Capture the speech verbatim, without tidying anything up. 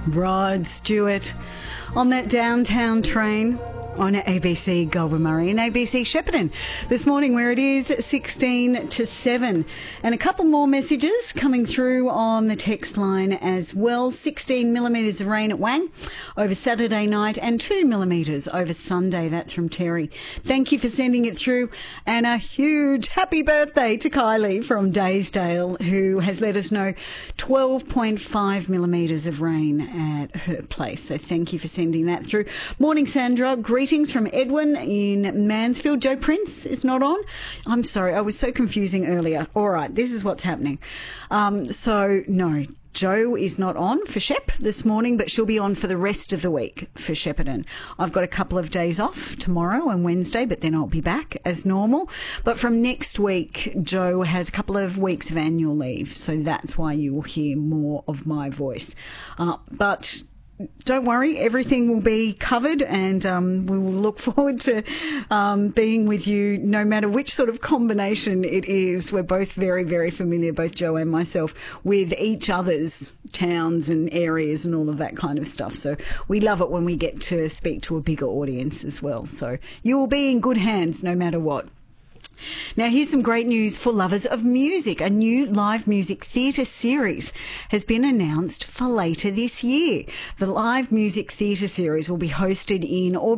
Rod Stewart on that downtown train on A B C Goulburn Murray and A B C Shepparton this morning, where it is sixteen to seven. And a couple more messages coming through on the text line as well. sixteen millimetres of rain at Wang over Saturday night and two millimetres over Sunday. That's from Terry. Thank you for sending it through. And a huge happy birthday to Kylie from Daysdale, who has let us know twelve point five millimetres of rain at her place. So thank you for sending that through. Morning, Sandra. Greetings from Edwin in Mansfield. Joe Prince is not on. I'm sorry, I was so confusing earlier. All right, this is what's happening. Um, so, no, Jo is not on for Shep this morning, but she'll be on for the rest of the week for Shepparton. I've got a couple of days off tomorrow and Wednesday, but then I'll be back as normal. But from next week, Jo has a couple of weeks of annual leave, so that's why you will hear more of my voice. Uh, but... Don't worry, everything will be covered, and um, we will look forward to um, being with you no matter which sort of combination it is. We're both very, very familiar, both Jo and myself, with each other's towns and areas and all of that kind of stuff. So we love it when we get to speak to a bigger audience as well. So you will be in good hands no matter what. Now, here's some great news for lovers of music. A new live music theatre series has been announced for later this year. The live music theatre series will be hosted in